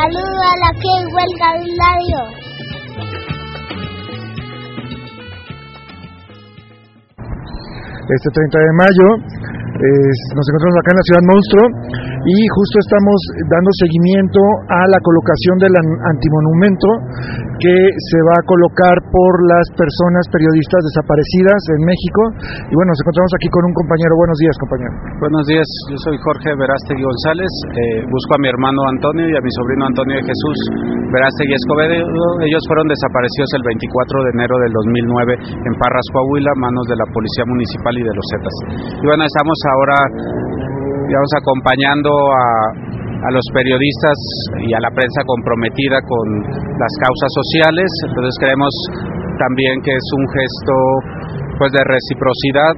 Saludo a la que huelga del radio. Este 30 de mayo nos encontramos acá en la Ciudad Monstruo y justo estamos dando seguimiento a la colocación del antimonumento que se va a colocar por las personas periodistas desaparecidas en México. Y bueno, nos encontramos aquí con un compañero. Buenos días, compañero. Buenos días, yo soy Jorge Verástegui González. Busco a mi hermano Antonio y a mi sobrino Antonio de Jesús Verástegui Escobedo. Ellos fueron desaparecidos el 24 de enero del 2009 en Parras, Coahuila, a manos de la Policía Municipal y de los Zetas. Y bueno, estamos ahora, digamos, acompañando a los periodistas y a la prensa comprometida con las causas sociales. Entonces creemos también que es un gesto pues de reciprocidad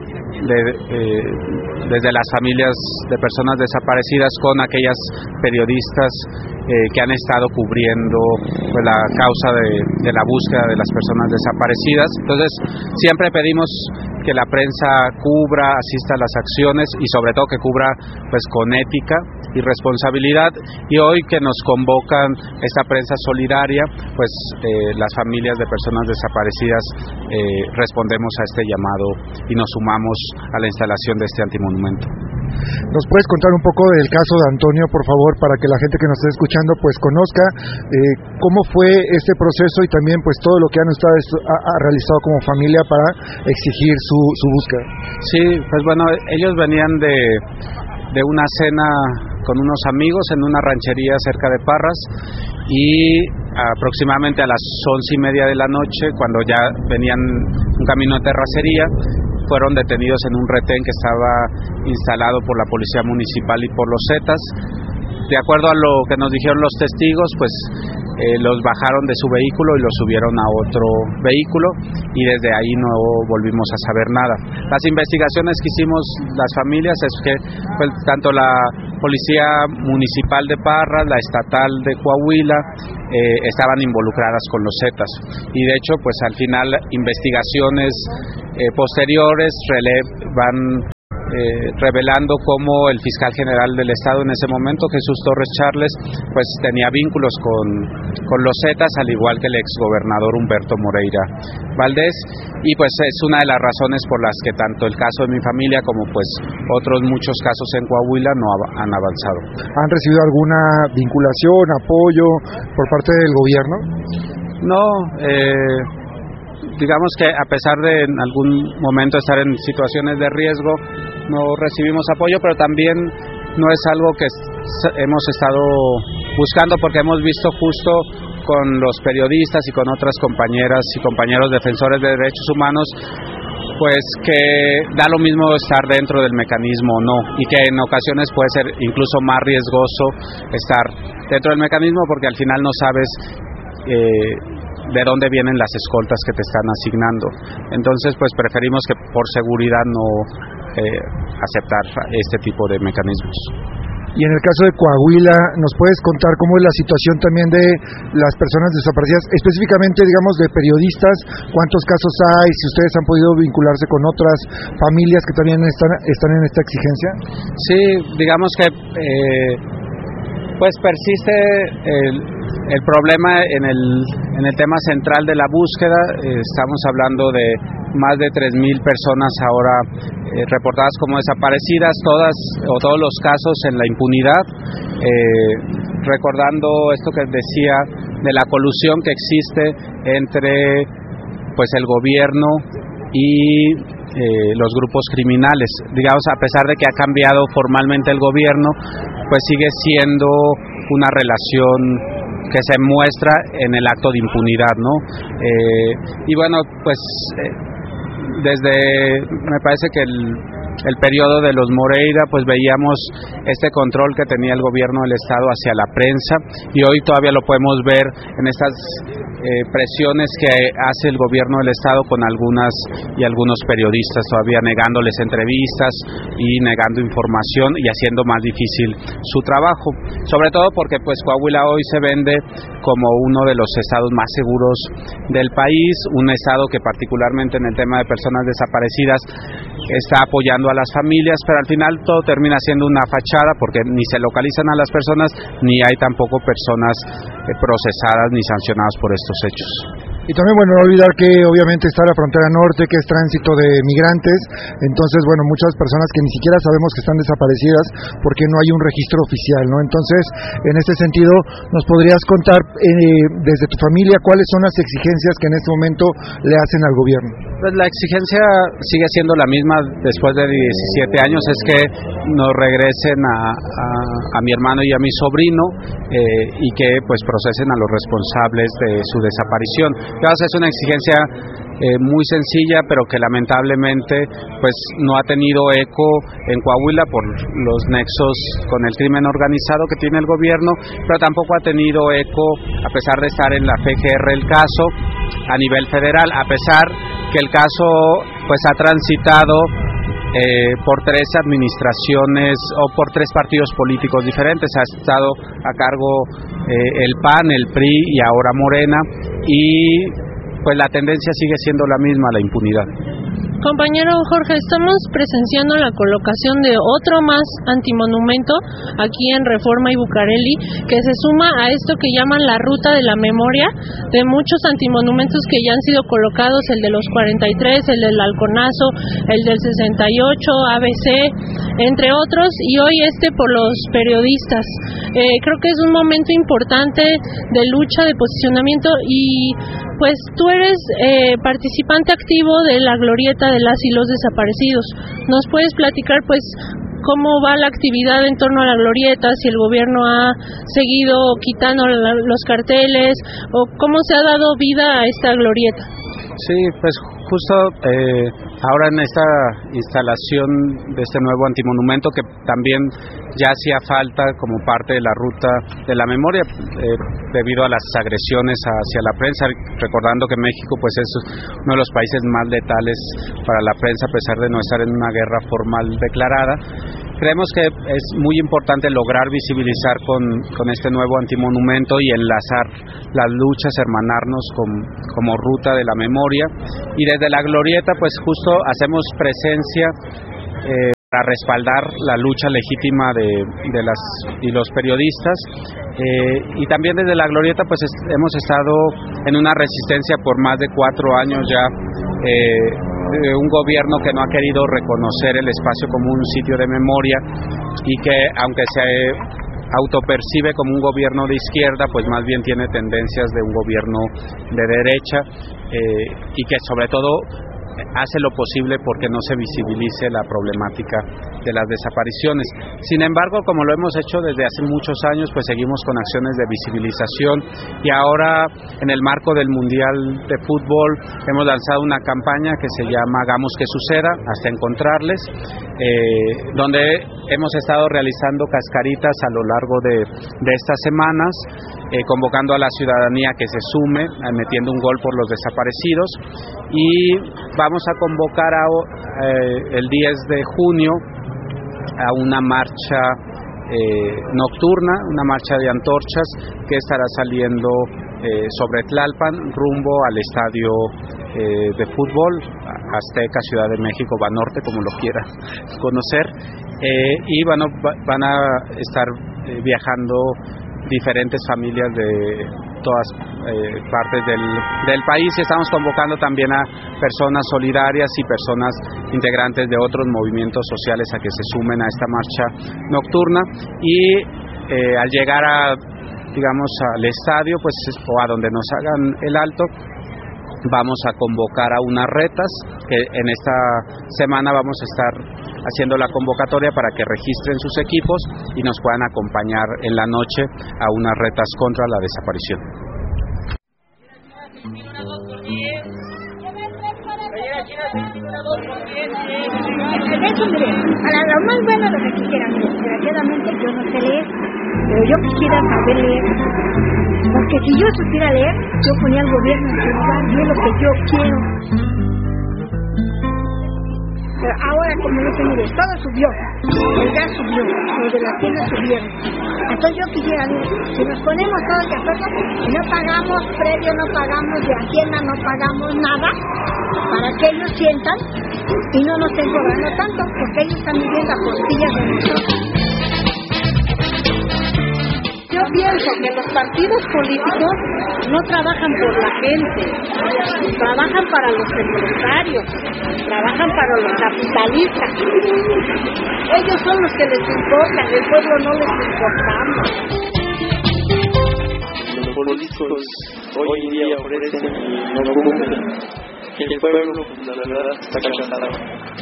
desde las familias de personas desaparecidas con aquellas periodistas que han estado cubriendo pues la causa de la búsqueda de las personas desaparecidas. Entonces siempre pedimos que la prensa cubra, asista a las acciones y sobre todo que cubra pues con ética y responsabilidad, y hoy que nos convocan esta prensa solidaria, pues las familias de personas desaparecidas respondemos a este llamado y nos sumamos a la instalación de este antimonumento. ¿Nos puedes contar un poco del caso de Antonio, por favor, para que la gente que nos esté escuchando pues conozca cómo fue este proceso y también pues todo lo que han realizado como familia para exigir su búsqueda? Sí, pues bueno, ellos venían de una cena con unos amigos en una ranchería cerca de Parras y aproximadamente a las 11:30 de la noche, cuando ya venían un camino de terracería, fueron detenidos en un retén que estaba instalado por la Policía Municipal y por los Zetas. De acuerdo a lo que nos dijeron los testigos, pues los bajaron de su vehículo y los subieron a otro vehículo y desde ahí no volvimos a saber nada. Las investigaciones que hicimos las familias es que pues, tanto la Policía Municipal de Parras, la Estatal de Coahuila, estaban involucradas con los Zetas, y de hecho pues al final investigaciones posteriores van revelando cómo el fiscal general del estado en ese momento, Jesús Torres Charles, pues tenía vínculos con los Zetas, al igual que el exgobernador Humberto Moreira Valdés, y pues es una de las razones por las que tanto el caso de mi familia como pues otros muchos casos en Coahuila no han avanzado. ¿Han recibido alguna vinculación, apoyo por parte del gobierno? No, digamos que a pesar de en algún momento estar en situaciones de riesgo, no recibimos apoyo, pero también no es algo que hemos estado buscando, porque hemos visto justo con los periodistas y con otras compañeras y compañeros defensores de derechos humanos, pues que da lo mismo estar dentro del mecanismo o no, y que en ocasiones puede ser incluso más riesgoso estar dentro del mecanismo, porque al final no sabes de dónde vienen las escoltas que te están asignando. Entonces pues preferimos que por seguridad no aceptar este tipo de mecanismos. Y en el caso de Coahuila, ¿nos puedes contar cómo es la situación también de las personas desaparecidas, específicamente, digamos, de periodistas? ¿Cuántos casos hay? Si ustedes han podido vincularse con otras familias que también están en esta exigencia. Sí, digamos que pues persiste el problema en el tema central de la búsqueda. Estamos hablando de más de 3,000 personas ahora reportadas como desaparecidas, todos los casos en la impunidad, recordando esto que decía de la colusión que existe entre pues el gobierno y los grupos criminales. Digamos, a pesar de que ha cambiado formalmente el gobierno, pues sigue siendo una relación que se muestra en el acto de impunidad, ¿no? Y bueno, pues me parece que el periodo de los Moreira, pues veíamos este control que tenía el gobierno del estado hacia la prensa, y hoy todavía lo podemos ver en estas presiones que hace el gobierno del estado con algunos periodistas, todavía negándoles entrevistas y negando información y haciendo más difícil su trabajo, sobre todo porque pues Coahuila hoy se vende como uno de los estados más seguros del país, un estado que particularmente en el tema de personas desaparecidas está apoyando a las familias, pero al final todo termina siendo una fachada porque ni se localizan a las personas, ni hay tampoco personas procesadas ni sancionadas por estos hechos. Y también, bueno, no olvidar que obviamente está la frontera norte, que es tránsito de migrantes, entonces, bueno, muchas personas que ni siquiera sabemos que están desaparecidas porque no hay un registro oficial, ¿no? Entonces, en este sentido, ¿nos podrías contar desde tu familia cuáles son las exigencias que en este momento le hacen al gobierno? Pues la exigencia sigue siendo la misma después de 17 años, es que nos regresen a mi hermano y a mi sobrino y que pues procesen a los responsables de su desaparición. Es una exigencia muy sencilla, pero que lamentablemente pues no ha tenido eco en Coahuila por los nexos con el crimen organizado que tiene el gobierno, pero tampoco ha tenido eco, a pesar de estar en la FGR el caso, a nivel federal, a pesar que el caso pues ha transitado por 3 administraciones o por 3 partidos políticos diferentes. Ha estado a cargo el PAN, el PRI y ahora Morena, y pues la tendencia sigue siendo la misma, la impunidad. Compañero Jorge, estamos presenciando la colocación de otro más antimonumento aquí en Reforma y Bucareli, que se suma a esto que llaman la ruta de la memoria, de muchos antimonumentos que ya han sido colocados, el de los 43, el del Halconazo, el del 68, ABC, entre otros, y hoy por los periodistas. Creo que es un momento importante de lucha, de posicionamiento, y pues tú eres participante activo de la glorieta de las y los desaparecidos. ¿Nos puedes platicar pues cómo va la actividad en torno a la glorieta, si el gobierno ha seguido quitando los carteles o cómo se ha dado vida a esta glorieta? Sí, pues justo ahora en esta instalación de este nuevo antimonumento, que también ya hacía falta como parte de la ruta de la memoria debido a las agresiones hacia la prensa, recordando que México pues es uno de los países más letales para la prensa a pesar de no estar en una guerra formal declarada. Creemos que es muy importante lograr visibilizar con este nuevo antimonumento y enlazar las luchas, hermanarnos como ruta de la memoria, y desde la glorieta pues justo hacemos presencia para respaldar la lucha legítima de los periodistas, y también desde la glorieta pues hemos estado en una resistencia por más de 4 años ya, un gobierno que no ha querido reconocer el espacio como un sitio de memoria y que aunque se autopercibe como un gobierno de izquierda, pues más bien tiene tendencias de un gobierno de derecha, y que sobre todo hace lo posible porque no se visibilice la problemática de las desapariciones. Sin embargo, como lo hemos hecho desde hace muchos años, pues seguimos con acciones de visibilización, y ahora en el marco del Mundial de Fútbol hemos lanzado una campaña que se llama Hagamos que suceda hasta encontrarles, donde hemos estado realizando cascaritas a lo largo de estas semanas, convocando a la ciudadanía que se sume, metiendo un gol por los desaparecidos, y vamos a convocar el 10 de junio a una marcha nocturna, una marcha de antorchas que estará saliendo sobre Tlalpan rumbo al estadio de fútbol Azteca, Ciudad de México, Banorte, como lo quieran conocer, y van a estar viajando diferentes familias de todas partes del país. Estamos convocando también a personas solidarias y personas integrantes de otros movimientos sociales a que se sumen a esta marcha nocturna, y al llegar al estadio pues o a donde nos hagan el alto, vamos a convocar a unas retas que en esta semana vamos a estar haciendo la convocatoria para que registren sus equipos y nos puedan acompañar en la noche a unas retas contra la desaparición. Eso, mire, a lo más bueno lo que quisieran, desgraciadamente yo no sé leer, pero yo quisiera saber leer, porque si yo supiera leer, yo ponía al gobierno en su lugar, yo lo que yo quiero. Pero ahora, como dicen, mire, todo subió, el gas subió, los de las tiendas subieron. Entonces yo quisiera, si nos ponemos todos de acuerdo y no pagamos previo, no pagamos de Hacienda, no pagamos nada, para que ellos sientan y no nos estén cobrando tanto, porque ellos están viviendo a costillas de nosotros. Yo pienso que los partidos políticos no trabajan por la gente, trabajan para los empresarios, trabajan para los capitalistas. Ellos son los que les importan, el pueblo no les importamos. Los políticos hoy en día ofrecen y no cumplen. El pueblo, la verdad, está cansado.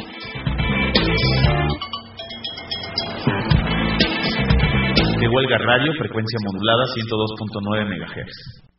De Huelga Radio, frecuencia modulada 102.9 MHz.